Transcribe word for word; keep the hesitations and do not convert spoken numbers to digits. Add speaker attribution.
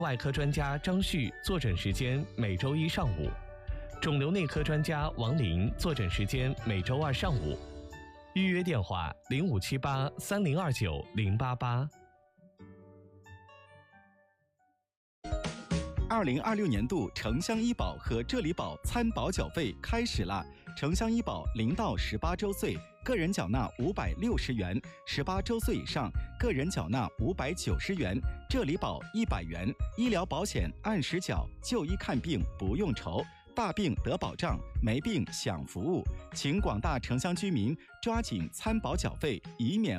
Speaker 1: 外科专家张旭坐诊时间每周一上午，肿瘤内科专家王林坐诊时间每周二上午。预约电话零五七八三零二九零八八。
Speaker 2: 二零二六年度城乡医保和浙理保参保缴费开始啦！城乡医保零到十八周岁个人缴纳五百六十元，十八周岁以上个人缴纳五百九十元，浙理保一百元。医疗保险按时缴，就医看病不用愁，大病得保障，没病享服务。请广大城乡居民抓紧参保缴费，以免